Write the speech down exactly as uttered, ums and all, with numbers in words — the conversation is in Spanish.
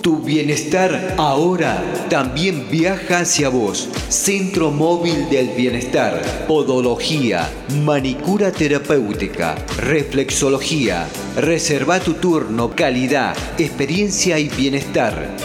Tu bienestar ahora también viaja hacia vos. Centro Móvil del Bienestar. Podología, manicura terapéutica, reflexología. Reserva tu turno, calidad, experiencia y bienestar.